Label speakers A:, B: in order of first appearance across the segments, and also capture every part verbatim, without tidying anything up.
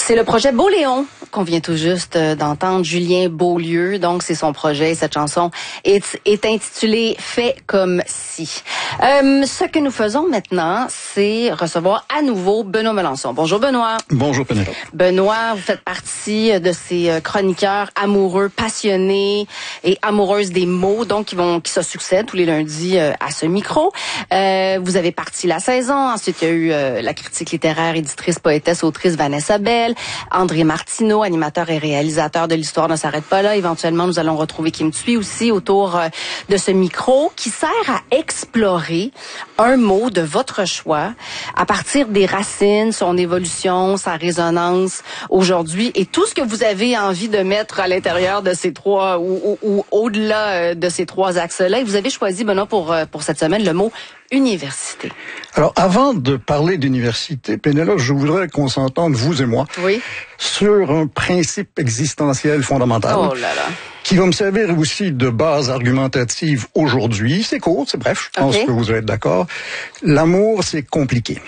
A: C'est le projet Beauléon qu'on vient tout juste d'entendre, Julien Beaulieu. Donc, c'est son projet. Cette chanson est, est intitulée « Fait comme si ». Euh, ce que nous faisons maintenant, c'est recevoir à nouveau Benoît Melançon. Bonjour Benoît.
B: Bonjour Pénélope.
A: Benoît, vous faites partie de ces chroniqueurs amoureux, passionnés et amoureuses des mots, donc qui vont qui se succèdent tous les lundis à ce micro. Euh, vous avez parti la saison. Ensuite, il y a eu euh, la critique littéraire, éditrice, poétesse, autrice Vanessa Bell, André Martineau, animateur et réalisateur de l'Histoire ne s'arrête pas là. Éventuellement, nous allons retrouver Kim Thuy aussi autour euh, de ce micro qui sert à explorer un mot de votre choix à partir des racines, son évolution, sa résonance aujourd'hui et tout ce que vous avez envie de mettre à l'intérieur de ces trois ou, ou, ou au-delà de ces trois axes-là. Et vous avez choisi, Benoît, pour, pour cette semaine, le mot université.
B: Alors, avant de parler d'université, Pénélope, je voudrais qu'on s'entende, vous et moi,
A: oui,
B: sur un principe existentiel fondamental.
A: Oh là là.
B: Qui va me servir aussi de base argumentative aujourd'hui. C'est court, c'est bref, je pense
A: okay.
B: que vous allez être d'accord. L'amour, c'est compliqué.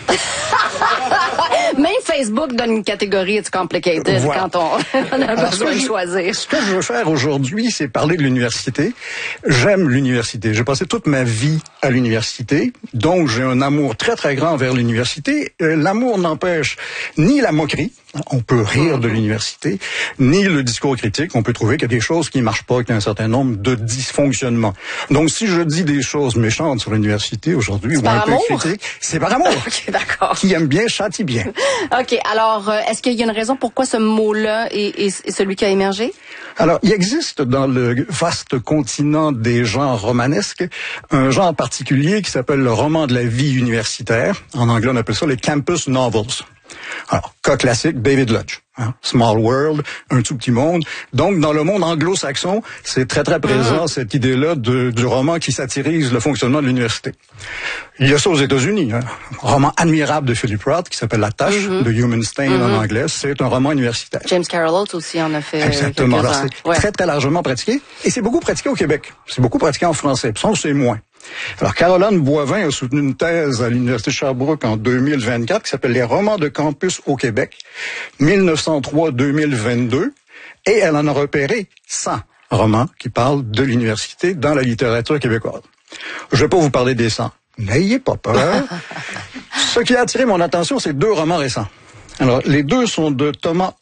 A: Même Facebook donne une catégorie It's complicated voilà. quand on, on a besoin de choisir.
B: Ce que je veux faire aujourd'hui, c'est parler de l'université. J'aime l'université. J'ai passé toute ma vie à l'université, donc j'ai un amour très très grand vers l'université. Euh, l'amour n'empêche ni la moquerie, on peut rire de l'université, ni le discours critique. On peut trouver qu'il y a des choses qui ne marchent pas, qu'il y a un certain nombre de dysfonctionnements. Donc, si je dis des choses méchantes sur l'université aujourd'hui, ou un peu critiques, c'est par amour.
A: OK, d'accord.
B: Qui aime bien, châtie bien.
A: OK, alors, euh, est-ce qu'il y a une raison pourquoi ce mot-là est, est, est celui qui a émergé?
B: Alors, il existe dans le vaste continent des genres romanesques un genre particulier qui s'appelle le roman de la vie universitaire. En anglais, on appelle ça les campus novels. Alors, cas classique, David Lodge. Hein, Small World, un tout petit monde. Donc, dans le monde anglo-saxon, c'est très, très présent, mmh. cette idée-là de, du roman qui satirise le fonctionnement de l'université. Il y a ça aux États-Unis. Hein. Un roman admirable de Philip Roth qui s'appelle La Tâche, mmh. de Human Stain mmh. en anglais. C'est un roman universitaire.
A: James Carroll aussi en a fait.
B: Exactement. Alors, c'est
A: ouais.
B: très, très largement pratiqué. Et c'est beaucoup pratiqué au Québec. C'est beaucoup pratiqué en français. Puis ça, c'est moins. Alors, Caroline Boivin a soutenu une thèse à l'Université de Sherbrooke en deux mille vingt-quatre qui s'appelle « Les romans de campus au Québec, mille neuf cent trois à deux mille vingt-deux » et elle en a repéré cent romans qui parlent de l'université dans la littérature québécoise. Je ne vais pas vous parler des cent. N'ayez pas peur. Ce qui a attiré mon attention, c'est deux romans récents. Alors, les deux sont de Thomas